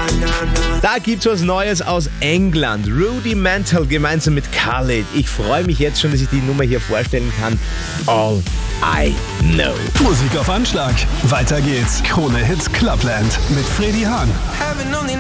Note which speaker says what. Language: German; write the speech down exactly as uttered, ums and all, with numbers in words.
Speaker 1: Da gibt's was Neues aus England. Rudimental gemeinsam mit Khalid. Ich freue mich jetzt schon, dass ich die Nummer hier vorstellen kann. All I Know.
Speaker 2: Musik auf Anschlag. Weiter geht's. Krone Hits Clubland mit Freddy Hahn.